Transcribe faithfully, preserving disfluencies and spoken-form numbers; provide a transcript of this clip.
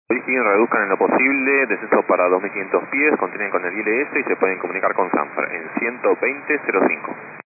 Origen, reduzcan en lo posible, descenso para dos mil quinientos pies, continúen con el I L S y se pueden comunicar con Sanford en ciento veinte cero cinco.